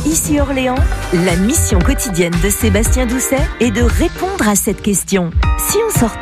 Ici Orléans, la mission quotidienne de Sébastien Doucet est de répondre à cette question. Si on sortait ?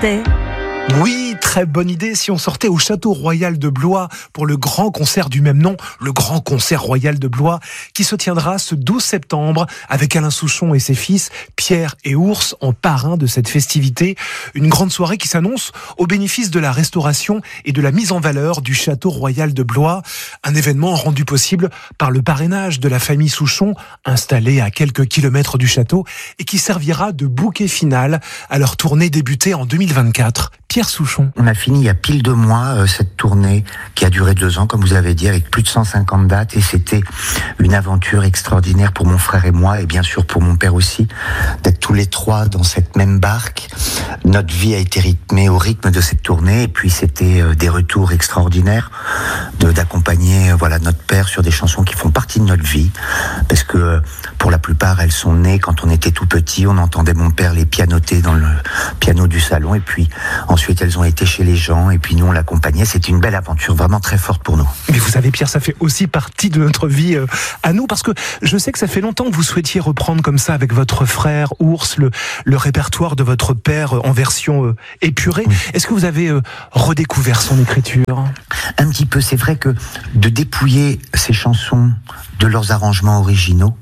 Oui, très bonne idée si on sortait au Château Royal de Blois pour le grand concert du même nom, le Grand Concert Royal de Blois, qui se tiendra ce 12 septembre avec Alain Souchon et ses fils, Pierre et Ours, en parrain de cette festivité. Une grande soirée qui s'annonce au bénéfice de la restauration et de la mise en valeur du Château Royal de Blois. Un événement rendu possible par le parrainage de la famille Souchon, installée à quelques kilomètres du château, et qui servira de bouquet final à leur tournée débutée en 2024. Pierre Souchon. On a fini il y a pile 2 mois cette tournée qui a duré 2 ans, comme vous avez dit, avec plus de 150 dates, et c'était une aventure extraordinaire pour mon frère et moi, et bien sûr pour mon père aussi, d'être tous les 3 dans cette même barque. Notre vie a été rythmée au rythme de cette tournée, et puis c'était des retours extraordinaires d'accompagner notre père sur des chansons qui font partie de notre vie, parce que pour la plupart elles sont nées quand on était tout petit. On entendait mon père les pianoter dans le piano du salon, et puis ensuite elles ont été chez les gens, et puis nous on l'accompagnait. C'était une belle aventure, vraiment très forte pour nous. Mais vous savez Pierre, ça fait aussi partie de notre vie à nous, parce que je sais que ça fait longtemps que vous souhaitiez reprendre comme ça avec votre frère Ours le répertoire de votre père en version épurée. Oui. Est-ce que vous avez redécouvert son écriture ? Un petit peu, c'est vrai que de dépouiller ces chansons de leurs arrangements originaux,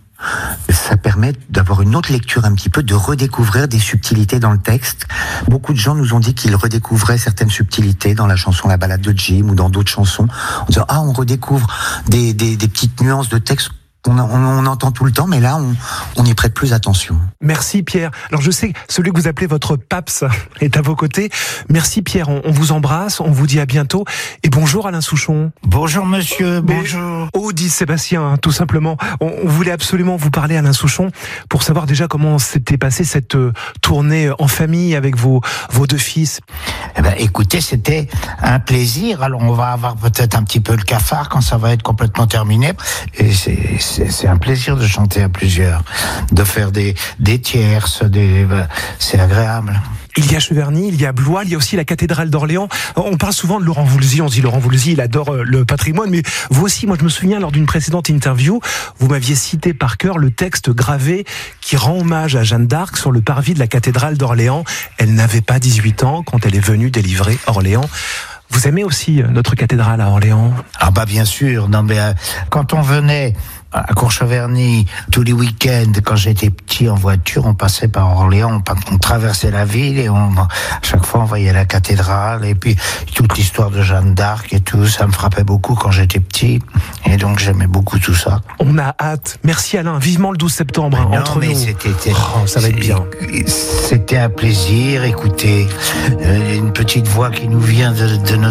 ça permet d'avoir une autre lecture un petit peu, de redécouvrir des subtilités dans le texte. Beaucoup de gens nous ont dit qu'ils redécouvraient certaines subtilités dans la chanson La Balade de Jim ou dans d'autres chansons, en disant on redécouvre des petites nuances de texte on entend tout le temps, mais là, on y prête plus attention. Merci Pierre. Alors je sais que celui que vous appelez votre paps est à vos côtés. Merci Pierre, on vous embrasse, on vous dit à bientôt. Et bonjour Alain Souchon. Bonjour monsieur, bonjour. Dit Sébastien, tout simplement. On voulait absolument vous parler Alain Souchon pour savoir déjà comment s'était passée cette tournée en famille avec vos 2 fils. Écoutez, c'était un plaisir. Alors on va avoir peut-être un petit peu le cafard quand ça va être complètement terminé. Et c'est un plaisir de chanter à plusieurs, de faire des tierces, c'est agréable. Il y a Cheverny, il y a Blois, il y a aussi la cathédrale d'Orléans. On parle souvent de Laurent Voulzy, on se dit Laurent Voulzy, il adore le patrimoine, mais vous aussi, moi je me souviens lors d'une précédente interview, vous m'aviez cité par cœur le texte gravé qui rend hommage à Jeanne d'Arc sur le parvis de la cathédrale d'Orléans. Elle n'avait pas 18 ans quand elle est venue délivrer Orléans. Vous aimez aussi notre cathédrale à Orléans ? Bien sûr, non mais quand on venait à Courcheverny tous les week-ends, quand j'étais petit en voiture, on passait par Orléans, on traversait la ville et à chaque fois on voyait la cathédrale et puis toute l'histoire de Jeanne d'Arc et tout, ça me frappait beaucoup quand j'étais petit et donc j'aimais beaucoup tout ça. On a hâte. Merci Alain, vivement le 12 septembre entre nous. Ça va être bien. C'était un plaisir, écoutez, une petite voix qui nous vient de notre